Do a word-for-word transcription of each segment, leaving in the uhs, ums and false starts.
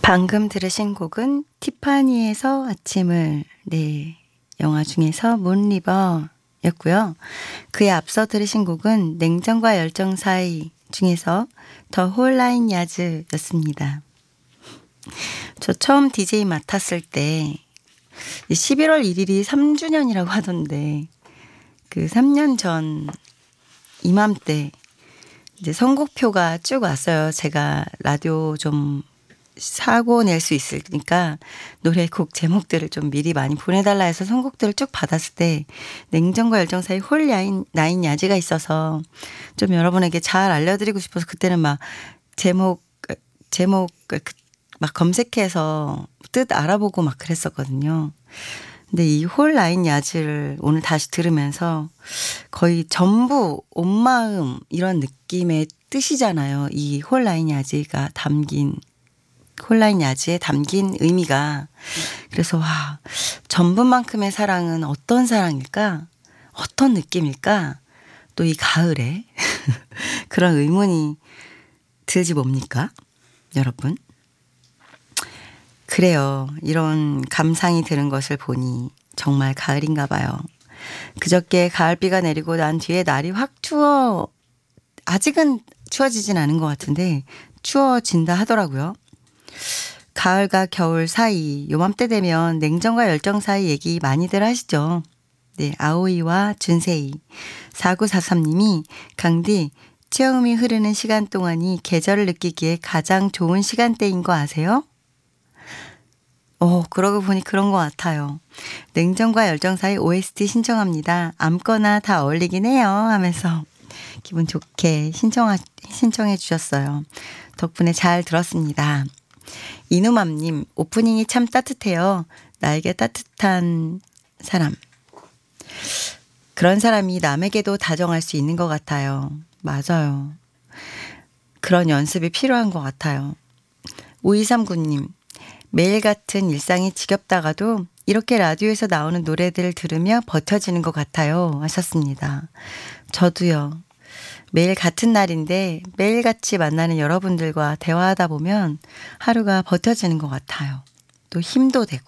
방금 들으신 곡은 티파니에서 아침을, 네, 영화 중에서 문리버 였고요. 그에 앞서 들으신 곡은 냉정과 열정 사이 중에서 더 홀라인 야즈 였습니다. 저 처음 디제이 맡았을 때 십일월 일일이 삼 주년이라고 하던데 그 삼 년 전 이맘때 이제 선곡표가 쭉 왔어요. 제가 라디오 좀 사고 낼 수 있으니까 노래곡 제목들을 좀 미리 많이 보내달라 해서 선곡들을 쭉 받았을 때 냉정과 열정 사이 홀라인 나인 야지가 있어서 좀 여러분에게 잘 알려드리고 싶어서 그때는 막 제목 제목 막 검색해서 뜻 알아보고 막 그랬었거든요. 근데 이 홀라인 야지를 오늘 다시 들으면서 거의 전부 온 마음 이런 느낌의 뜻이잖아요. 이 홀라인 야지가 담긴 홀라인 야지에 담긴 의미가. 그래서 와, 전분만큼의 사랑은 어떤 사랑일까? 어떤 느낌일까? 또 이 가을에 그런 의문이 들지 뭡니까? 여러분. 그래요. 이런 감상이 드는 것을 보니 정말 가을인가 봐요. 그저께 가을비가 내리고 난 뒤에 날이 확 추워, 아직은 추워지진 않은 것 같은데 추워진다 하더라고요. 가을과 겨울 사이, 요맘때 되면 냉정과 열정 사이 얘기 많이들 하시죠. 네, 아오이와 준세이. 사구사삼님이 강디, 체험이 흐르는 시간 동안이 계절을 느끼기에 가장 좋은 시간대인 거 아세요? 어, 그러고 보니 그런 것 같아요. 냉정과 열정 사이 오에스티 신청합니다. 아무거나 다 어울리긴 해요 하면서 기분 좋게 신청하, 신청해 주셨어요. 덕분에 잘 들었습니다. 이누맘님, 오프닝이 참 따뜻해요. 나에게 따뜻한 사람. 그런 사람이 남에게도 다정할 수 있는 것 같아요. 맞아요. 그런 연습이 필요한 것 같아요. 오이삼구님, 매일 같은 일상이 지겹다가도 이렇게 라디오에서 나오는 노래들을 들으며 버텨지는 것 같아요 하셨습니다. 저도요. 매일 같은 날인데 매일같이 만나는 여러분들과 대화하다 보면 하루가 버텨지는 것 같아요. 또 힘도 되고.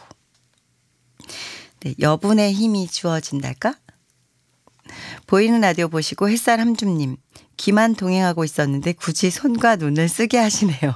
네, 여분의 힘이 주어진달까? 보이는 라디오 보시고 햇살 함줌님, 귀만 동행하고 있었는데 굳이 손과 눈을 쓰게 하시네요.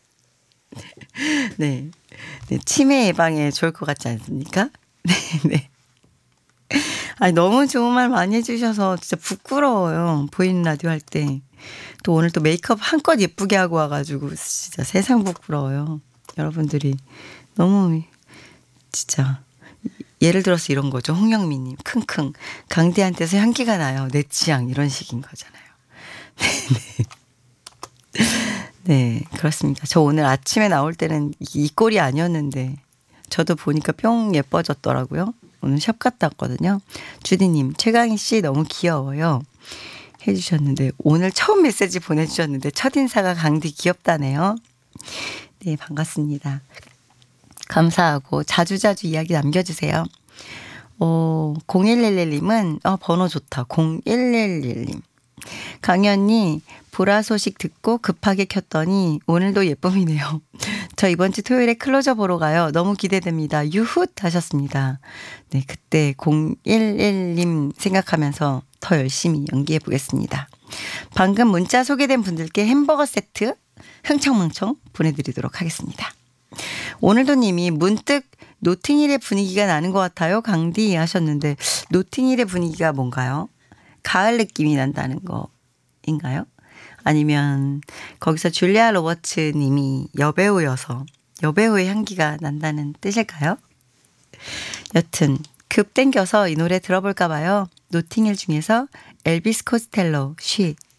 네. 네, 치매 예방에 좋을 것 같지 않습니까? 네, 네. 아니, 너무 좋은 말 많이 해주셔서 진짜 부끄러워요. 보이는 라디오 할 때. 또 오늘 또 메이크업 한껏 예쁘게 하고 와가지고 진짜 세상 부끄러워요. 여러분들이 너무 진짜 예를 들어서 이런 거죠. 홍영민님 킁킁 강디한테서 향기가 나요. 내 취향 이런 식인 거잖아요. 네, 네. 네, 그렇습니다. 저 오늘 아침에 나올 때는 이 꼴이 아니었는데 저도 보니까 뿅 예뻐졌더라고요. 오늘 샵 갔다 왔거든요. 주디님, 최강희 씨 너무 귀여워요 해주셨는데 오늘 처음 메시지 보내주셨는데 첫인사가 강디 귀엽다네요. 네, 반갑습니다. 감사하고 자주자주 이야기 남겨주세요. 어, 공일일일님은 어, 번호 좋다. 공일일일님. 강연이 보라 소식 듣고 급하게 켰더니 오늘도 예쁨이네요. 저 이번 주 토요일에 클로저 보러 가요. 너무 기대됩니다. 유훗 하셨습니다. 네, 그때 공일일님 생각하면서 더 열심히 연기해 보겠습니다. 방금 문자 소개된 분들께 햄버거 세트 흥청망청 보내드리도록 하겠습니다. 오늘도 님이 문득 노팅힐의 분위기가 나는 것 같아요. 강디 하셨는데 노팅힐의 분위기가 뭔가요? 가을 느낌이 난다는 거인가요? 아니면 거기서 줄리아 로버츠 님이 여배우여서 여배우의 향기가 난다는 뜻일까요? 여튼 급 땡겨서 이 노래 들어볼까 봐요. 노팅힐 중에서 엘비스 코스텔로 쉿.